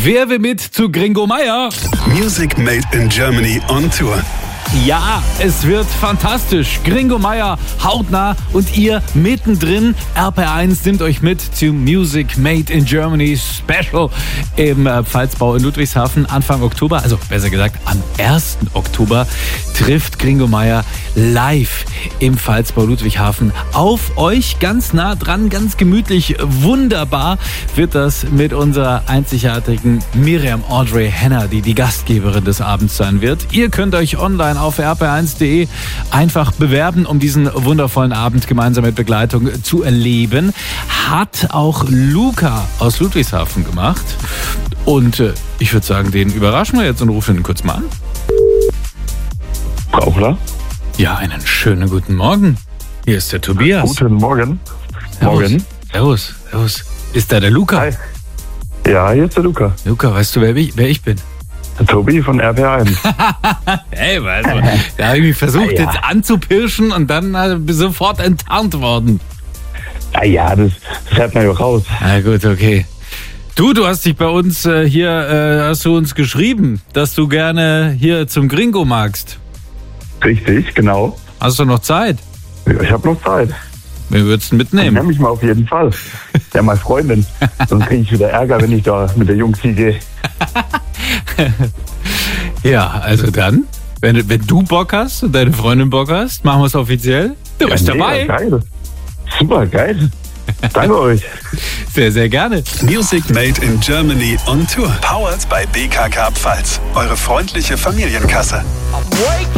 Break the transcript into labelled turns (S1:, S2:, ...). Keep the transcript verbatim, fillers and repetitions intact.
S1: Wer will mit zu Gringo Meier?
S2: Music Made in Germany on Tour.
S1: Ja, es wird fantastisch. Gringo Meier hautnah und ihr mittendrin. R P R eins nimmt euch mit zu Music Made in Germany Special im Pfalzbau in Ludwigshafen Anfang Oktober. Also besser gesagt am ersten Oktober trifft Gringo Meier live im Pfalzbau Ludwigshafen auf euch. Ganz nah dran, ganz gemütlich, wunderbar wird das mit unserer einzigartigen Miriam Audrey Henner, die die Gastgeberin des Abends sein wird. Ihr könnt euch online auf r p r eins punkt de einfach bewerben, um diesen wundervollen Abend gemeinsam mit Begleitung zu erleben. Hat auch Luca aus Ludwigshafen gemacht. Und äh, ich würde sagen, den überraschen wir jetzt und rufen ihn kurz mal an.
S3: Brauchler?
S1: Ja, einen schönen guten Morgen. Hier ist der Tobias.
S3: Guten Morgen.
S1: Servus.
S3: Morgen.
S1: Servus, servus. Ist da der Luca?
S3: Hi. Ja, hier ist der Luca.
S1: Luca, weißt du, wer ich, wer ich bin?
S3: Der Tobi von R P R eins.
S1: Hey, also, da habe ich mich versucht,
S3: ja.
S1: jetzt anzupirschen und dann äh, sofort enttarnt worden.
S3: Ah ja, das, das hört man ja raus.
S1: Na gut, okay. Du, du hast dich bei uns äh, hier, äh, hast du uns geschrieben, dass du gerne hier zum Gringo magst.
S3: Richtig, genau.
S1: Hast du noch Zeit?
S3: Ja, ich habe noch Zeit.
S1: Wen würdest du mitnehmen?
S3: Nenn mich mal auf jeden Fall. Ja, meine Freundin. Sonst kriege ich wieder Ärger, wenn ich da mit der Jungs gehe.
S1: Ja, also dann, wenn, wenn du Bock hast und deine Freundin Bock hast, machen wir es offiziell. Du bist
S3: ja,
S1: dabei.
S3: mega geil. Super geil. Danke euch.
S1: Sehr, sehr gerne.
S2: Music Made in Germany on Tour. Powered by B K K Pfalz. Eure freundliche Familienkasse.